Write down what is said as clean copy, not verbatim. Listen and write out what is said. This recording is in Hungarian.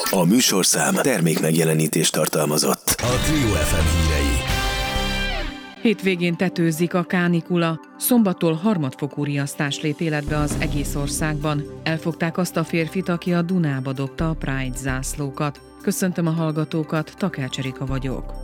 A műsorszám termék megjelenítést tartalmazott. A Trio FM hírei. Hétvégén tetőzik a kánikula. Szombattól harmadfokú riasztás lép életbe az egész országban. Elfogták azt a férfit, aki a Dunába dobta a Pride zászlókat. Köszöntöm a hallgatókat, Takács Erika vagyok.